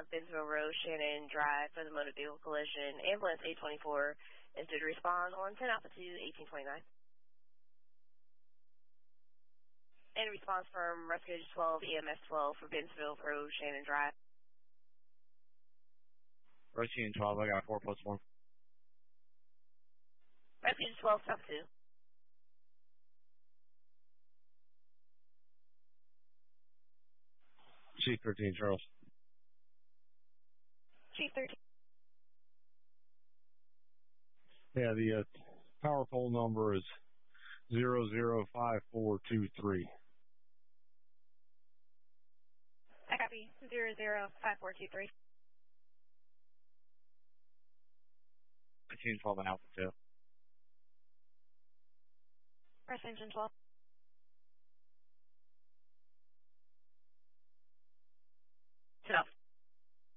Bentonville Road, Shannon Drive for the motor vehicle collision. Ambulance 824 is due to respond on 10 Alpha 2, 1829. And response from Rescue 12, EMS 12 for Bentonville Road, Shannon Drive. Rescue 12, I got 4 plus 1. Rescue 12, stop 2. Chief 13, Charles. Chief 13. Yeah, the power pole number is 005423. I copy. 005423. 13, 12, and Alpha 2. Press engine 12.